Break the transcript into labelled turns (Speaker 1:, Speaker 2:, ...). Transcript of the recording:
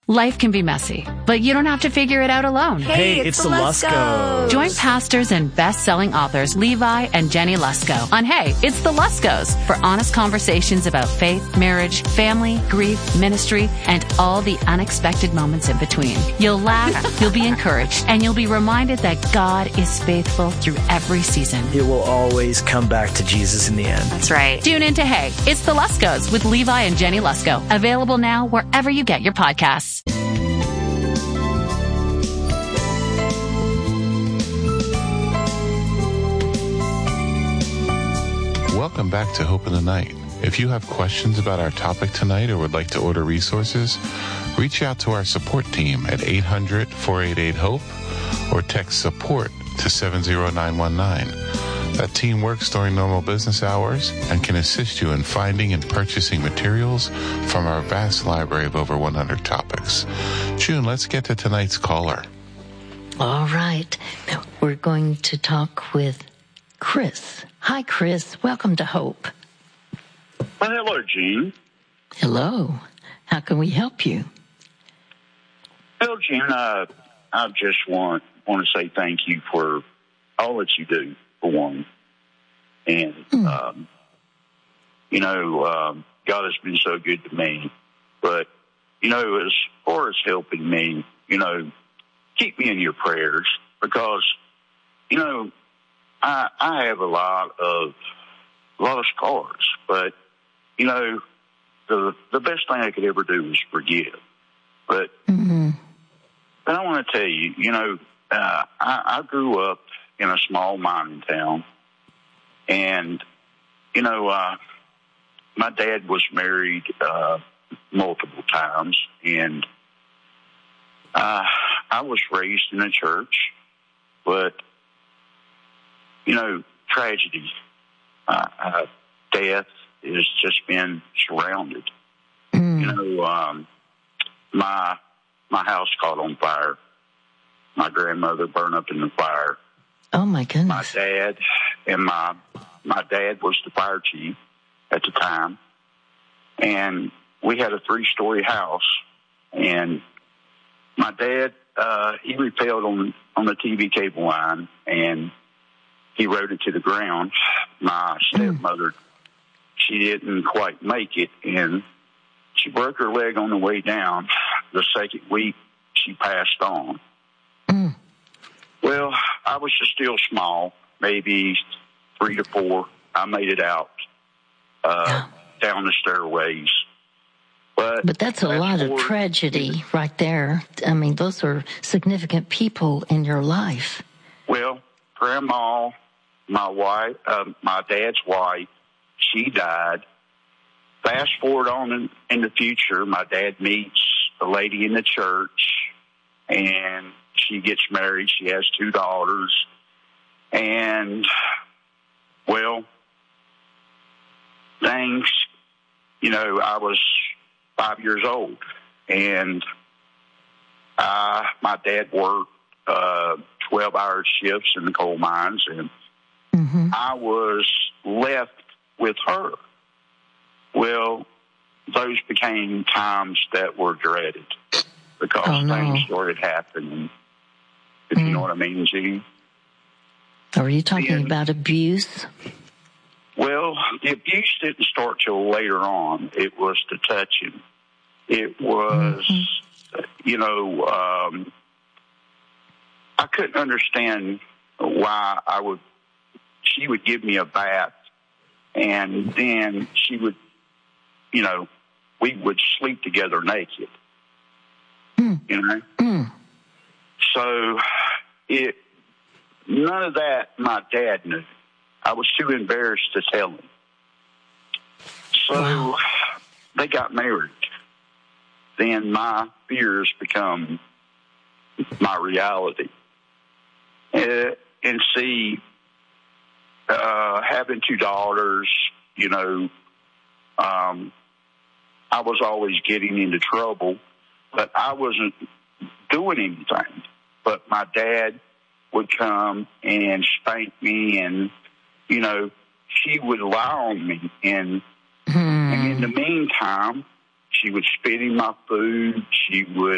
Speaker 1: Life can be messy, but you don't have to figure it out alone.
Speaker 2: Hey, it's the Luskos.
Speaker 1: Join pastors and best-selling authors Levi and Jenny Lusko on Hey, It's the Luskos for honest conversations about faith, marriage, family, grief, ministry, and all the unexpected moments in between. You'll laugh, you'll be encouraged, and you'll be reminded that God is faithful through every season.
Speaker 2: It will always come back to Jesus in the end.
Speaker 1: That's right. Tune in to Hey, It's the Luskos with Levi and Jenny Lusko. Available now wherever you get your podcasts.
Speaker 3: Welcome back to Hope in the Night. If you have questions about our topic tonight or would like to order resources, reach out to our support team at 800-488-HOPE or text support to 70919. That team works during normal business hours and can assist you in finding and purchasing materials from our vast library of over 100 topics. June, let's get to tonight's caller.
Speaker 4: All right. We're going to talk with Chris. Hi, Chris. Welcome to Hope.
Speaker 5: Well, hello, Gene.
Speaker 4: Hello. How can we help you?
Speaker 5: Well, Gene, I just want to say thank you for all that you do, for one. And, God has been so good to me. But, as far as helping me, keep me in your prayers because, I have a lot of scars, but, the best thing I could ever do is forgive. But, but I want to tell you, I grew up in a small mining town, and, my dad was married multiple times, and I was raised in a church, but, tragedy, death has just been surrounded. My house caught on fire. My grandmother burned up in the fire.
Speaker 4: Oh, my goodness.
Speaker 5: My dad and my dad was the fire chief at the time. And we had a 3-story house. And my dad, he repelled on the TV cable line, and he rode it to the ground. My stepmother, she didn't quite make it, and she broke her leg on the way down. The second week, she passed on. Well, I was just still small, maybe 3 to 4. I made it out down the stairways.
Speaker 4: But that's a lot of tragedy right there. I mean, those are significant people in your life.
Speaker 5: Well, Grandma, my wife, my dad's wife, she died. Fast forward on in the future, my dad meets a lady in the church, and she gets married. She has 2 daughters. And, well, things, I was 5 years old. And my dad worked 12-hour shifts in the coal mines, and I was left with her. Well, those became times that were dreaded because things started happening, if you know what I mean, Gene.
Speaker 4: Are you talking about abuse?
Speaker 5: Well, the abuse didn't start till later on. It was the touching. It was, I couldn't understand why she would give me a bath, and then she would, we would sleep together naked, So none of that my dad knew. I was too embarrassed to tell him. So they got married. Then my fears become my reality. And see, having 2 daughters, I was always getting into trouble, but I wasn't doing anything. But my dad would come and spank me, and, she would lie on me. And in the meantime, she would spit in my food. She would